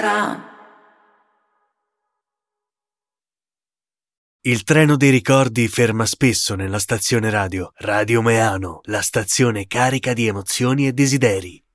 Il treno dei ricordi ferma spesso nella stazione radio. Radio Meano, la stazione carica di emozioni e desideri.